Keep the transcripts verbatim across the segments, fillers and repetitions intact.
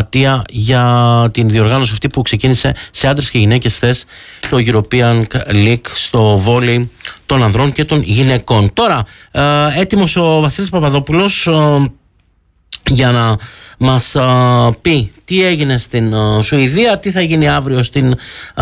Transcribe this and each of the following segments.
Κροατία για την διοργάνωση αυτή που ξεκίνησε σε άντρες και γυναίκες χθες στο European League, στο βόλεϊ των ανδρών και των γυναικών. Τώρα, ε, έτοιμος ο Βασίλης Παπαδόπουλος ε, για να μας α, πει τι έγινε στην α, Σουηδία, τι θα γίνει αύριο στην, α,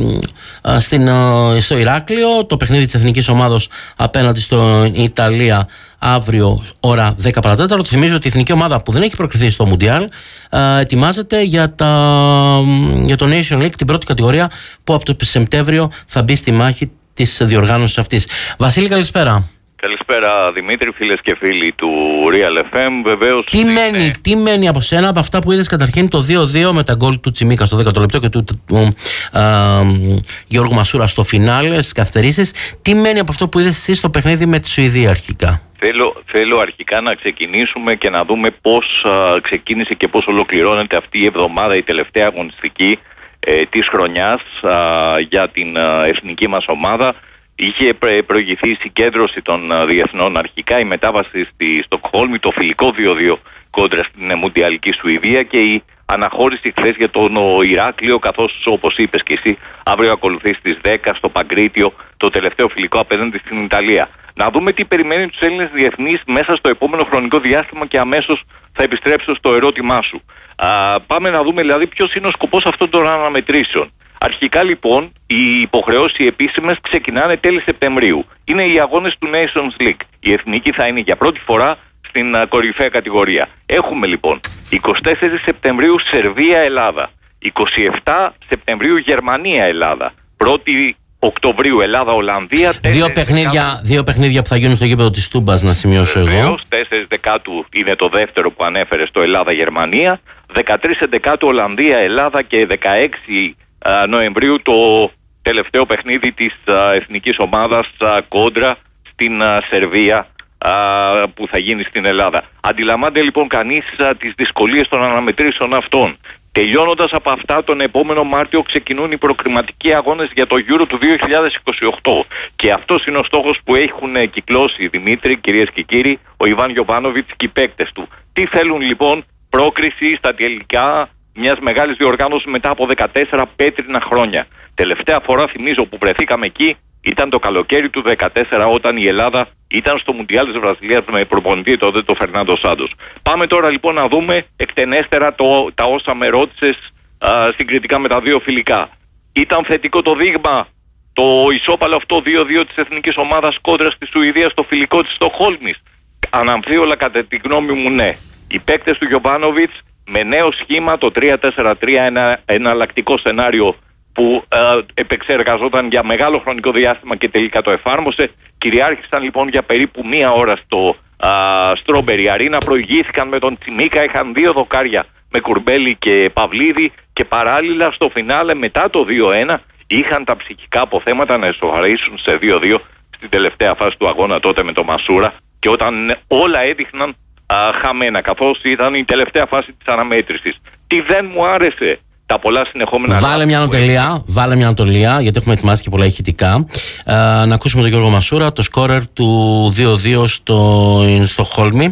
α, στην, α, στο Ηράκλειο, το παιχνίδι της εθνικής ομάδος απέναντι στην Ιταλία αύριο ώρα δέκα παρά τέταρτο. Το θυμίζω ότι η εθνική ομάδα που δεν έχει προκριθεί στο Μουντιάλ α, ετοιμάζεται για, τα, για το Nation League, την πρώτη κατηγορία που από το Σεπτέμβριο θα μπει στη μάχη της διοργάνωσης αυτής. Βασίλη, καλησπέρα. Καλησπέρα Δημήτρη, φίλες και φίλοι του Real εφ εμ. Βεβαίως. Τι, είναι... μένει, τι μένει από σένα από αυτά που είδες καταρχήν το δύο δύο με τα γκολ του Τσιμίκα στο δέκατο λεπτό και του, του, του α, Γιώργου Μασούρα στο φινάλε, στις καθυστερήσεις. Τι μένει από αυτό που είδες εσύ στο παιχνίδι με τη Σουηδία αρχικά? Θέλω, θέλω αρχικά να ξεκινήσουμε και να δούμε πώς α, ξεκίνησε και πώς ολοκληρώνεται αυτή η εβδομάδα, η τελευταία αγωνιστική ε, της χρονιάς α, για την α, εθνική μας ομάδα. Είχε προηγηθεί η συγκέντρωση των διεθνών αρχικά, η μετάβαση στη Στοκχόλμη, το φιλικό δύο δύο κόντρα στην Μουντιαλική Σουηδία και η αναχώρηση χθες για τον Ηράκλειο, καθώς όπως είπες και εσύ αύριο ακολουθεί στις δέκα στο Παγκρίτιο το τελευταίο φιλικό απέναντι στην Ιταλία. Να δούμε τι περιμένει τους Έλληνες διεθνείς μέσα στο επόμενο χρονικό διάστημα και αμέσως θα επιστρέψω στο ερώτημά σου. Α, πάμε να δούμε δηλαδή ποιος είναι ο σκοπός αυτών των αναμετρήσεων. Αρχικά λοιπόν οι υποχρεώσεις επίσημες ξεκινάνε τέλη Σεπτεμβρίου. Είναι οι αγώνες του Nations League. Η εθνική θα είναι για πρώτη φορά στην uh, κορυφαία κατηγορία. Έχουμε λοιπόν εικοστή τέταρτη Σεπτεμβρίου Σερβία-Ελλάδα, εικοστή εβδόμη Σεπτεμβρίου Γερμανία-Ελλάδα, πρώτη Οκτωβρίου Ελλάδα-Ολλανδία. Δύο παιχνίδια, δύο παιχνίδια που θα γίνουν στο γήπεδο της Τούμπας, να σημειώσω εγώ. Βεβαίως, τέσσερις Δεκάτου είναι το δεύτερο που ανέφερε στο Ελλάδα-Γερμανία, δεκατρείς Δεκάτου Ολλανδία-Ελλάδα και δεκαέξι Νοεμβρίου το τελευταίο παιχνίδι της α, εθνικής ομάδας α, κόντρα στην α, Σερβία α, που θα γίνει στην Ελλάδα. Αντιλαμβάνεται λοιπόν κανείς α, τις δυσκολίες των αναμετρήσεων αυτών. Τελειώνοντας από αυτά, τον επόμενο Μάρτιο ξεκινούν οι προκριματικοί αγώνες για το Euro του δύο χιλιάδες είκοσι οκτώ. Και αυτός είναι ο στόχος που έχουν κυκλώσει, Δημήτρη, κυρίες και κύριοι, ο Ιβάν Γιοβάνοβιτς και οι παίκτες του. Τι θέλουν λοιπόν? Πρόκριση στα τελικά μιας μεγάλης διοργάνωσης μετά από δεκατέσσερα πέτρινα χρόνια. Τελευταία φορά, θυμίζω, που βρεθήκαμε εκεί ήταν το καλοκαίρι του δεκατέσσερα, όταν η Ελλάδα ήταν στο Μουντιάλ της Βραζιλίας με προπονητή τότε το Φερνάντο Σάντος. Πάμε τώρα λοιπόν να δούμε εκτενέστερα το, τα όσα με ρώτησες συγκριτικά με τα δύο φιλικά. Ήταν θετικό το δείγμα το ισόπαλο αυτό δύο δύο της εθνικής ομάδας κόντρα στη Σουηδία στο φιλικό της Στοκχόλμης? Αναμφίβολα, κατά τη γνώμη μου, ναι. Οι παίκτες του Γιοβάνοβιτς με νέο σχήμα, το τρία τέσσερα τρία, ένα εναλλακτικό σενάριο που ε, επεξεργαζόταν για μεγάλο χρονικό διάστημα και τελικά το εφάρμοσε. Κυριάρχησαν λοιπόν για περίπου μία ώρα στο Strawberry Arena, προηγήθηκαν με τον Τσιμίκα, είχαν δύο δοκάρια με Κουρμπέλη και Παυλίδη και παράλληλα στο φινάλε μετά το δύο ένα είχαν τα ψυχικά αποθέματα να εσωγαρίσουν σε δύο δύο στην τελευταία φάση του αγώνα τότε με τον Μασούρα, και όταν όλα έδειχναν α, χαμένα, καθώς ήταν η τελευταία φάση της αναμέτρησης. Τι δεν μου άρεσε? Τα πολλά συνεχόμενα. Βάλε μια ανατολία, βάλε μια ανατολία, γιατί έχουμε ετοιμάσει και πολλά ηχητικά. Ε, να ακούσουμε τον Γιώργο Μασούρα, το σκόρερ του δύο δύο στο Στοκχόλμη.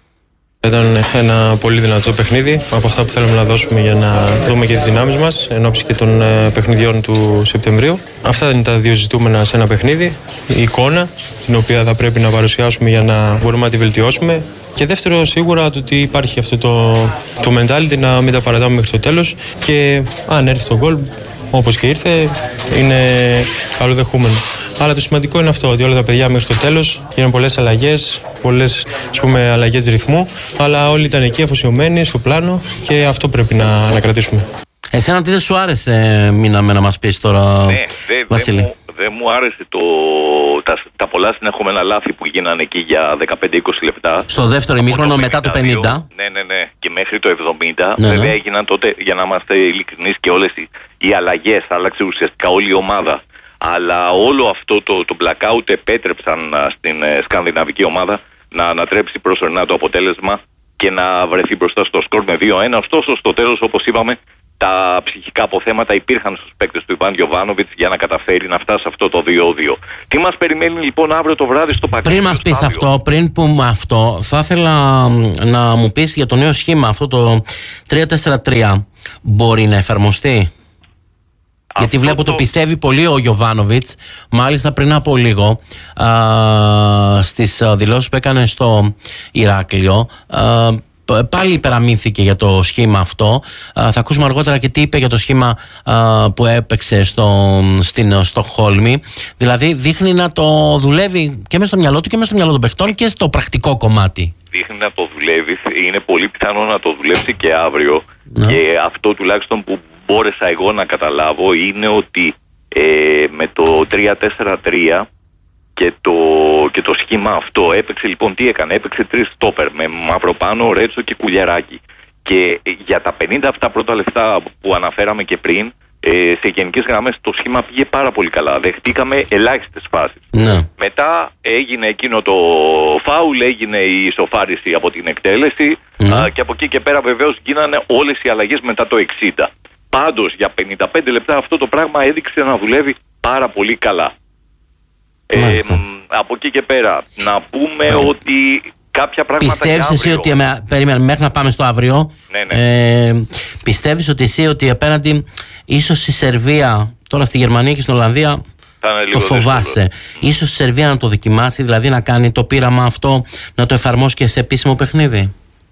Ήταν ένα πολύ δυνατό παιχνίδι, από αυτά που θέλουμε να δώσουμε για να δούμε και τις δυνάμεις μας εν ώψη και των παιχνιδιών του Σεπτεμβρίου. Αυτά είναι τα δύο ζητούμενα σε ένα παιχνίδι. Η εικόνα, την οποία θα πρέπει να παρουσιάσουμε για να μπορούμε να τη βελτιώσουμε. Και δεύτερο, σίγουρα το ότι υπάρχει αυτό το, το mentality να μην τα παρατάμε μέχρι το τέλος. Και αν έρθει το γκολ, όπως και ήρθε, είναι καλοδεχούμενο. Αλλά το σημαντικό είναι αυτό, ότι όλα τα παιδιά μέχρι το τέλος γίνανε πολλές αλλαγές, πολλές ας πούμε, αλλαγές ρυθμού, αλλά όλοι ήταν εκεί αφοσιωμένοι στο πλάνο και αυτό πρέπει να, να κρατήσουμε. Εσένα τι δεν σου άρεσε, μείναμε να μας πεις τώρα, ναι, δε, Βασίλη? Δεν μου, δε μου άρεσε το, τα, τα πολλά συνεχόμενα λάθη που γίνανε εκεί για δεκαπέντε είκοσι λεπτά. Στο δεύτερο ημίχρονο μετά το πενήντα. Ναι, ναι, ναι. Και μέχρι το εβδομήντα. Ναι, βέβαια ναι. έγιναν τότε, για να είμαστε ειλικρινείς, και όλες οι, οι αλλαγές. Άλλαξε ουσιαστικά όλη η ομάδα. Αλλά όλο αυτό το, το blackout επέτρεψαν α, στην ε, σκανδιναβική ομάδα να ανατρέψει προσωρινά το αποτέλεσμα και να βρεθεί μπροστά στο σκορ με δύο ένα. Ωστόσο, στο τέλος, όπως είπαμε, τα τα ψυχικά αποθέματα υπήρχαν στους παίκτες του Ιβάν Γιοβάνοβιτς για να καταφέρει να φτάσει αυτό το δύο δύο. Τι μας περιμένει λοιπόν αύριο το βράδυ στο Παγκόσμιο Πριν μας πεις Στάδιο? αυτό, πριν πούμε αυτό, θα ήθελα να μου πεις για το νέο σχήμα, αυτό το τρία τέσσερα τρία, μπορεί να εφαρμοστεί? Γιατί βλέπω το... το πιστεύει πολύ ο Γιοβάνοβιτς. Μάλιστα πριν από λίγο α, στις δηλώσεις που έκανε στο Ηράκλειο, α, πάλι υπεραμείνθηκε για το σχήμα αυτό. Α, θα ακούσουμε αργότερα και τι είπε για το σχήμα α, που έπαιξε στο, στην Στοκχόλμη. Δηλαδή δείχνει να το δουλεύει και μέσα στο μυαλό του και μέσα στο μυαλό των παιχτών και στο πρακτικό κομμάτι. Δείχνει να το δουλεύει. Είναι πολύ πιθανό να το δουλέψει και αύριο. Ναι. Και αυτό τουλάχιστον που μπόρεσα εγώ να καταλάβω είναι ότι ε, με το τρία τέσσερα τρία και το, και το σχήμα αυτό έπαιξε λοιπόν, τι έκανε, έπαιξε τρεις στόπερ με Μαυροπάνο, Ρέτσο και Κουλιαράκη. Και για τα πενήντα αυτά πρώτα λεπτά που αναφέραμε και πριν, ε, σε γενικές γραμμές το σχήμα πήγε πάρα πολύ καλά. Δεχτήκαμε ελάχιστες φάσεις. Ναι. Μετά έγινε εκείνο το φάουλ, έγινε η ισοφάριση από την εκτέλεση. Ναι. α, και από εκεί και πέρα βεβαίως γίνανε όλες οι αλλαγές μετά το εξήντα. Πάντως για πενήντα πέντε λεπτά αυτό το πράγμα έδειξε να δουλεύει πάρα πολύ καλά. Ε, από εκεί και πέρα να πούμε yeah. ότι κάποια πράγματα. Πιστεύεις εσύ ότι. Με, περίμενε, μέχρι να πάμε στο αύριο. Ναι, ναι. Ε, πιστεύεις ότι εσύ ότι απέναντι ίσως η Σερβία, τώρα στη Γερμανία και στην Ολλανδία, το φοβάσαι? Mm. Ίσως η Σερβία να το δοκιμάσει, δηλαδή να κάνει το πείραμα αυτό, να το εφαρμόσει και σε επίσημο παιχνίδι?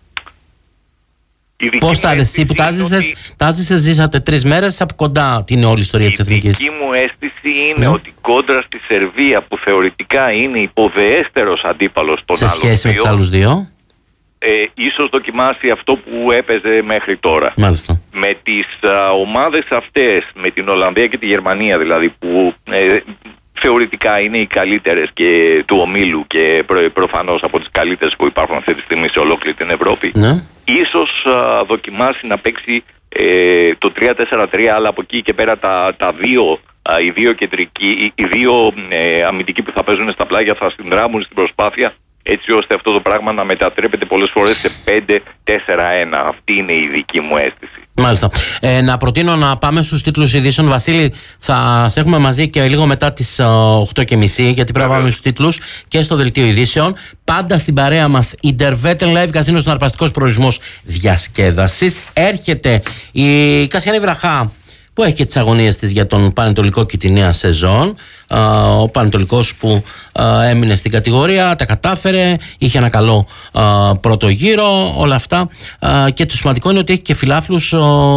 Πώς τα εσύ που τα ζήσες, ζήσατε τρεις μέρες από κοντά την όλη ιστορία της Εθνικής. Η δική μου αίσθηση είναι mm. ότι κόντρα στη Σερβία, που θεωρητικά είναι υποδεέστερος αντίπαλος των άλλων, σε σχέση με τους άλλους δύο, ε, ίσως δοκιμάσει αυτό που έπαιζε μέχρι τώρα. Μάλιστα. Με τις α, ομάδες αυτές, με την Ολλανδία και τη Γερμανία δηλαδή, που ε, θεωρητικά είναι οι καλύτερες και του ομίλου και προ, προφανώς από τις καλύτερες που υπάρχουν αυτή τη στιγμή σε ολόκληρη την Ευρώπη, ναι. ίσως α, δοκιμάσει να παίξει ε, το τρία τέσσερα τρία, αλλά από εκεί και πέρα τα, τα δύο, α, οι δύο κεντρικοί, οι, οι δύο ε, αμυντικοί που θα παίζουν στα πλάγια θα συνδράμουν στην προσπάθεια, έτσι ώστε αυτό το πράγμα να μετατρέπεται πολλές φορές σε πέντε τέσσερα ένα. Αυτή είναι η δική μου αίσθηση. Μάλιστα. Ε, να προτείνω να πάμε στους τίτλους ειδήσεων. Βασίλη, θα σε έχουμε μαζί και λίγο μετά τις οκτώ και μισή, γιατί πρέπει να πάμε στους τίτλους και στο δελτίο ειδήσεων. Πάντα στην παρέα μας η Derveten Live Casino, συναρπαστικός προορισμός διασκέδασης. Έρχεται η Κασιανή Βραχά, που έχει και τις αγωνίες της για τον Πανετολικό και τη νέα σεζόν. Ο Πανετολικός που έμεινε στην κατηγορία, τα κατάφερε, είχε ένα καλό πρώτο γύρο, όλα αυτά. Και το σημαντικό είναι ότι έχει και φιλάθλους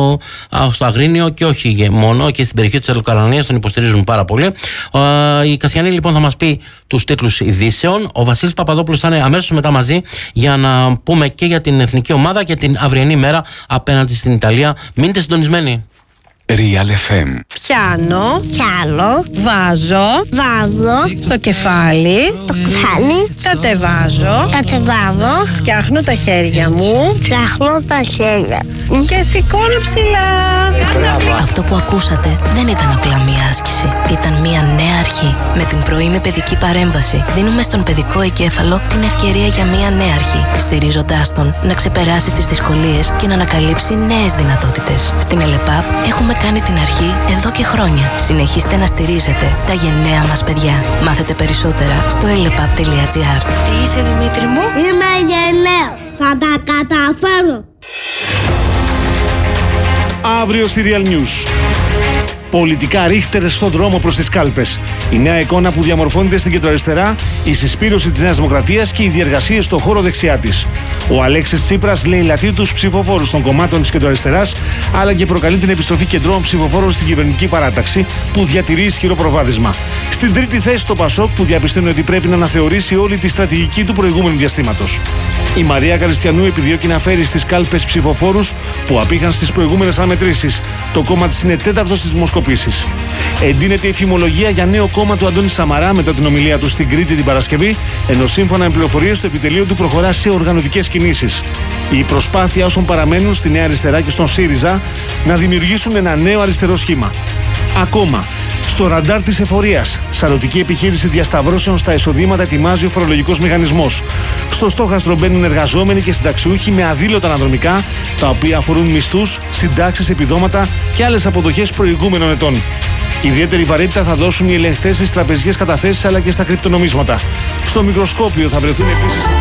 στο Αγρίνιο και όχι μόνο, και στην περιοχή της Ελοκαρανίας τον υποστηρίζουν πάρα πολύ. Η Κασιανή λοιπόν θα μας πει τους τίτλους ειδήσεων. Ο Βασίλης Παπαδόπουλος θα είναι αμέσως μετά μαζί για να πούμε και για την εθνική ομάδα και την αυριανή μέρα απέναντι στην Ιταλία. Μείνετε συντονισμένοι. Real εφ εμ. Πιάνω. Πιάνω. Βάζω. Βάζω. Στο κεφάλι. Το κεφάλι. Κατεβάζω. Κατεβάζω. Φτιάχνω τα χέρια μου. Φτιάχνω τα χέρια μου. Και σηκώνω ψηλά. Αυτό που ακούσατε δεν ήταν απλά μία άσκηση. Ήταν μία νέα αρχή. Με την πρωινή παιδική παρέμβαση δίνουμε στον παιδικό εγκέφαλο την ευκαιρία για μία νέα αρχή, στηρίζοντάς τον να ξεπεράσει τις δυσκολίες και να ανακαλύψει νέες δυνατότητες. Στην ΕΛΕΠΑΠ έχουμε κάνει την αρχή εδώ και χρόνια. Συνεχίστε να στηρίζετε τα γενναία μας παιδιά. Μάθετε περισσότερα στο ελεπαπ τελεία τζι άρ. Τι είσαι, Δημήτρη μου? Είμαι γενναίος. Θα τα καταφέρω. Αύριο στη Real News. Πολιτικά ρίχτερες στον δρόμο προς τις κάλπες. Η νέα εικόνα που διαμορφώνεται στην κεντροαριστερά, η συσπήρωση της Νέας Δημοκρατίας και οι διεργασίες στον χώρο δεξιά της. Ο Αλέξης Τσίπρας λέει λατρεί τους ψηφοφόρους των κομμάτων της κεντροαριστεράς, αλλά και προκαλεί την επιστροφή κεντρώων ψηφοφόρων στην κυβερνητική παράταξη, που διατηρεί ισχυρό προβάδισμα. Στην τρίτη θέση το Πασόκ, που διαπιστώνει ότι πρέπει να αναθεωρήσει όλη τη στρατηγική του προηγούμενου διαστήματος. Η Μαρία Καριστιανού επιδιώκει να φέρει στις κάλπες ψηφοφόρους που απήχαν στις προηγούμενες αναμετρήσεις. Το κόμμα της είναι τέταρτο στις δημοσκοπήσεις. Εντείνεται η φημολογία για νέο κόμμα του Αντώνη Σαμαρά μετά την ομιλία του στην Κρήτη την Παρασκευή, ενώ σύμφωνα με πληροφορίες το επιτελείο του προχωρά σε οργανωτικές κινήσεις. Η προσπάθεια όσων παραμένουν στη Νέα Αριστερά και στον ΣΥΡΙΖΑ να δημιουργήσουν ένα νέο αριστερό σχήμα. Ακόμα, στο ραντάρ της εφορίας, σαρωτική επιχείρηση διασταυρώσεων στα εισοδήματα ετοιμάζει ο φορολογικός μηχανισμός. Στο στόχαστρο μπαίνουν εργαζόμενοι και συνταξιούχοι με αδήλωτα αναδρομικά, τα οποία αφορούν μισθούς, συντάξεις, επιδόματα και άλλες αποδοχές προηγούμενων ετών. Ιδιαίτερη βαρύτητα θα δώσουν οι ελεγχτές στις τραπεζικές καταθέσεις αλλά και στα κρυπτονομίσματα. Στο μικροσκόπιο θα βρεθούν επίσης